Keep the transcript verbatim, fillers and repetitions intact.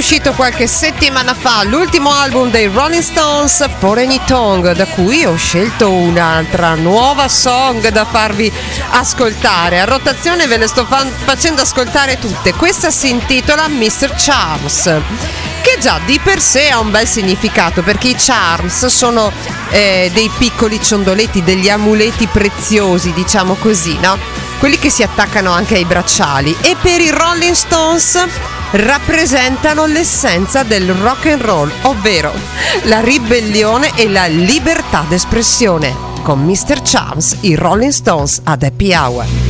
uscito qualche settimana fa l'ultimo album dei Rolling Stones, For Any Tongue, da cui ho scelto un'altra nuova song da farvi ascoltare. A rotazione ve le sto fa- facendo ascoltare tutte. Questa si intitola mister Charms, che già di per sé ha un bel significato, perché i charms sono eh, dei piccoli ciondoleti, degli amuleti preziosi, diciamo così, no? Quelli che si attaccano anche ai bracciali, e per i Rolling Stones rappresentano l'essenza del rock and roll, ovvero la ribellione e la libertà d'espressione. Con mister Charms, i Rolling Stones ad Happy Hour.